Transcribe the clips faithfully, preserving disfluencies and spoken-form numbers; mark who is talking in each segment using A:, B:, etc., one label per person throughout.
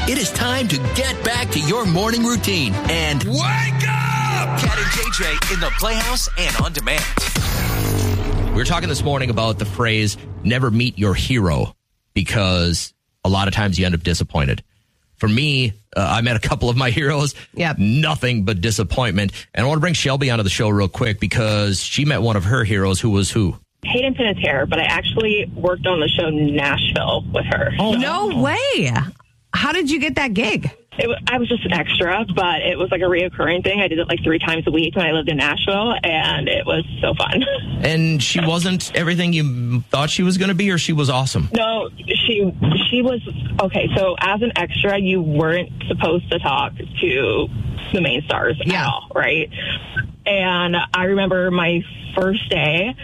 A: It is time to get back to your morning routine and wake up!
B: Cat and J J in the Playhouse and on demand.
A: We were talking this morning about the phrase, never meet your hero, because a lot of times you end up disappointed. For me, uh, I met a couple of my heroes.
C: Yep.
A: Nothing but disappointment. And I want to bring Shelby onto the show real quick because she met one of her heroes who was who?
D: Hayden Panettiere, but I actually worked on the show Nashville with her.
C: Oh,
D: so.
C: no way. How did you get that gig?
D: It was, I was just an extra, but it was like a reoccurring thing. I did it like three times a week when I lived in Nashville, and it was so fun.
A: And she wasn't everything you thought she was going to be, or she was awesome?
D: No, she she was, okay, so as an extra, you weren't supposed to talk to the main stars
C: yeah.
D: at all, right? And I remember my first day,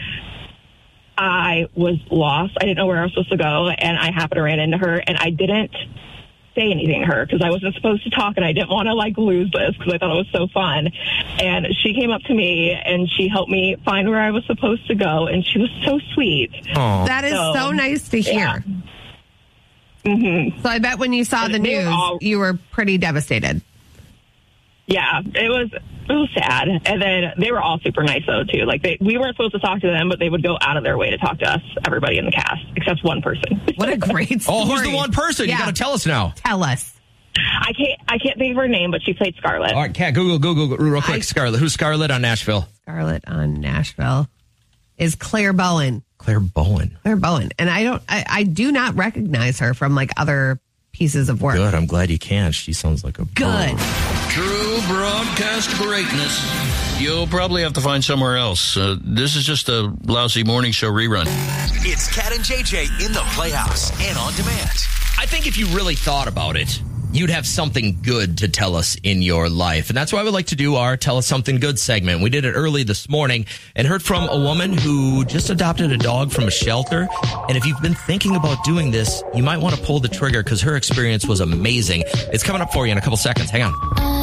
D: I was lost. I didn't know where I was supposed to go, and I happened to run into her, and I didn't say anything to her because I wasn't supposed to talk, and I didn't want to like lose this because I thought it was so fun. And she came up to me and she helped me find where I was supposed to go, and she was so sweet.
A: Aww.
C: That is so, so nice to hear.
D: Yeah. Mm-hmm.
C: So I bet when you saw
D: and
C: the news,
D: all,
C: you were pretty devastated.
D: Yeah, it was it was sad. And then they were all super nice though too. Like they, we weren't supposed to talk to them, but they would go out of their way to talk to us, everybody in the cast, except one person.
C: What a great story.
A: Oh, who's the one person?
C: Yeah.
A: You got to tell us now.
C: Tell us.
D: I can't I can't think of her name, but she played Scarlett.
A: All right, Kat, Google, Google, Google real quick.
C: I,
A: Scarlett. Who's Scarlett on Nashville?
C: Scarlett on Nashville is Claire Bowen.
A: Claire Bowen.
C: Claire Bowen. And I don't, I, I do not recognize her from like other pieces of work.
A: Good. I'm glad you can. She sounds like a
C: good.
E: True broadcast greatness. You'll probably have to find somewhere else. Uh, this is just a lousy morning show rerun.
B: It's Cat and J J in the Playhouse and on demand.
A: I think if you really thought about it, you'd have something good to tell us in your life. And that's why we like to do our Tell Us Something Good segment. We did it early this morning and heard from a woman who just adopted a dog from a shelter. And if you've been thinking about doing this, you might want to pull the trigger because her experience was amazing. It's coming up for you in a couple seconds. Hang on.